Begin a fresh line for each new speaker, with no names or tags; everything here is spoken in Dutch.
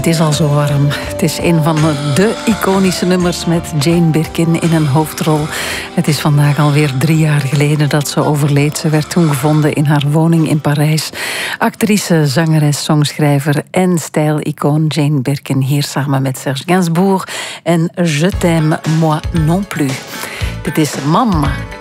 Het is al zo warm. Het is een van de iconische nummers met Jane Birkin in een hoofdrol. Het is vandaag alweer 3 jaar geleden dat ze overleed. Ze werd toen gevonden in haar woning in Parijs. Actrice, zangeres, songschrijver en stijlicoon Jane Birkin. Hier samen met Serge Gainsbourg en Je t'aime moi non plus. Dit is Mama.